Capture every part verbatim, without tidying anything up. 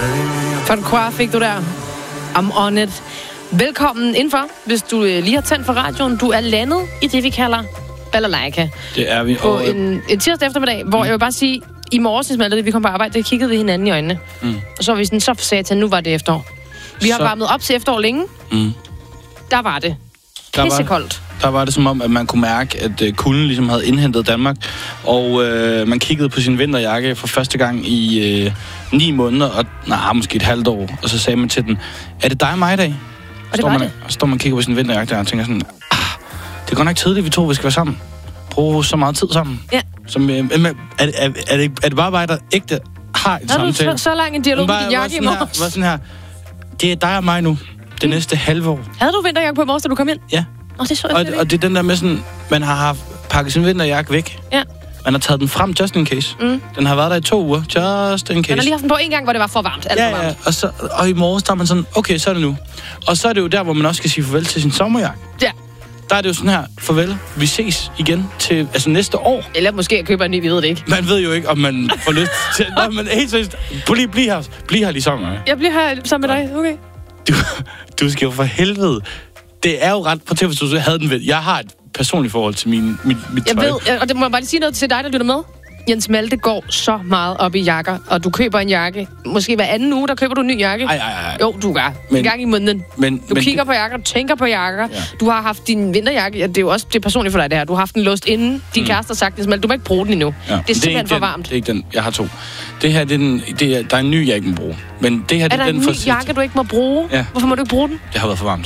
Francois fik du der. I'm on it. Velkommen indenfor, hvis du lige har tændt for radioen. Du er landet i det, vi kalder balalaika. Det er vi. På og, en, en tirsdag eftermiddag, hvor mm. jeg vil bare sige, i morges, da vi kom på arbejde, der kiggede vi hinanden i øjnene. Mm. Og så var vi sådan, så satan, nu var det efterår. Vi har så... varmet op til efterår længe. Mm. Der var det. Pissekoldt. Der var det som om, at man kunne mærke, at uh, kulden ligesom havde indhentet Danmark. Og uh, man kiggede på sin vinterjakke for første gang i uh, ni måneder, og nej, måske et halvt år. Og så sagde man til den, er det dig og mig i dag? Og det var man, det. Og så står man og kigger på sin vinterjakke der og tænker sådan, ah, det er godt nok tidligt, vi to vi skal være sammen. Bruge så meget tid sammen. Ja. Som, uh, er, er, er, er, det, er det bare mig, der ægte har et samtale? Har du så, så lang en dialog med din jakke i morges? Var sådan her, det er dig og mig nu, det mm. næste halve år. Havde du vinterjakke på i morges, da du kom ind? Ja. Oh, det så og, og det er den der med sådan, man har haft pakket sin vinterjakke væk. Ja. Man har taget den frem just in case. Mm. Den har været der i to uger, just in case. Man har lige haft den på en gang, hvor det var for varmt. Alt ja, for varmt. Ja, og, så, og i morges, der er man sådan, okay, så er det nu. Og så er det jo der, hvor man også skal sige farvel til sin sommerjakke. Ja. Der er det jo sådan her, farvel, vi ses igen til altså næste år. Eller måske jeg køber en ny, vi ved det ikke. Man ved jo ikke, om man får lyst til... Nå, men helt seriøst, bliv, bliv her, bliv her lige sommer. Jeg bliver her sammen med dig, okay. Du, du skal jo for helvede... Det er jo ret på til, hvis du havde den ved. Jeg har et personligt forhold til min, mit, mit tøj. Jeg ved, og det må jeg bare lige sige noget til dig, der lytter med. Jens Malte går så meget op i jakker, og du køber en jakke. Måske hver anden uge, der køber du en ny jakke. Ej, ej, ej. Jo, du gør. Men, en gang i måneden. Men, du men, kigger på jakker, du tænker på jakker. Ja. Du har haft din vinterjakke. Ja, det er jo også det er personligt for dig, det her. Du har haft den låst inden. Din mm. kæreste har sagt, Jens Malte, du må ikke bruge den endnu. Ja. Det er simpelthen for varmt. Det er ikke den. Jeg har to. Det her, det er den, det er, der er en ny, jeg ikke må bruge. Men det her, det er, er den en ny jakke, du ikke må bruge? Ja. Hvorfor må du ikke bruge den? Det har været for varmt.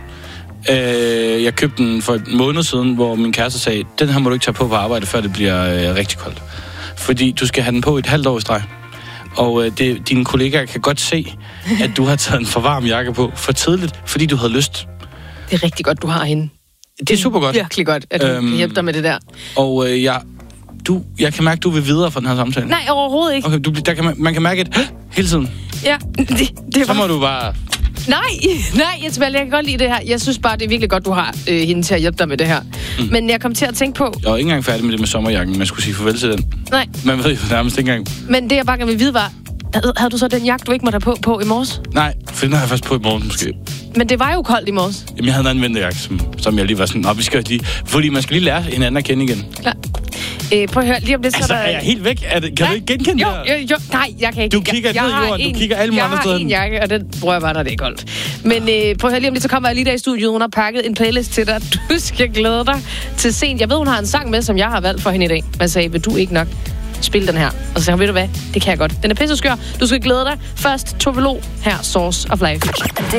Øh, jeg købte den for en måned siden, hvor min kæreste sagde, den her må du ikke tage på på arbejde, før det bliver øh, rigtig koldt. Fordi du skal have den på et halvt år i streg. Og øh, det, dine kollegaer kan godt se, at du har taget en for varm jakke på for tidligt, fordi du havde lyst. Det er rigtig godt, du har hende. Det er super godt. Virkelig godt, at hun øhm, kan hjælpe dig med det der. Og øh, jeg, du, jeg kan mærke, at du vil videre fra den her samtale. Nej, overhovedet ikke. Okay, du, der kan man, man kan mærke et hele tiden. Ja, det, det Så må du bare... Nej, nej, Jens Malte, jeg kan godt lide det her. Jeg synes bare, det er virkelig godt, du har øh, hende til at hjælpe dig med det her. Mm. Men jeg kom til at tænke på... Jeg var ikke engang færdig med det med sommerjakken. Man skulle sige farvel til den. Nej. Man ved jo nærmest ikke engang. Men det, jeg bare gerne vil vide, var... Havde, havde du så den jakke, du ikke måtte have på, på i morges? Nej, for den har jeg først på i morgen måske. Men det var jo koldt i morges. Jamen, jeg havde en vinterjakke, som, som jeg lige var sådan... Nå, vi skal lige... Fordi man skal lige lære hinanden at kende igen. Klar. Øh, prøv at høre, lige om det, så altså, der... er jeg helt væk? Er det, kan nej. Du ikke genkende jo, det jo, jo, nej, jeg kan ikke. Du kigger jeg, ned i jorden, du kigger alle mulige andre steder. Jeg har en jakke, og den bruger jeg bare, når det er koldt. Men øh, prøv at høre, lige om det, så kommer jeg lige der i studiet. Hun har pakket en playlist til dig. Du skal glæde dig til sent. Jeg ved, hun har en sang med, som jeg har valgt for hende i dag. Man sagde, vil du ikke nok spille den her? Og så sagde hun, ved du hvad, det kan jeg godt. Den er pisseskør. Du skal glæde dig. Først Tove Lo, her Source of Life.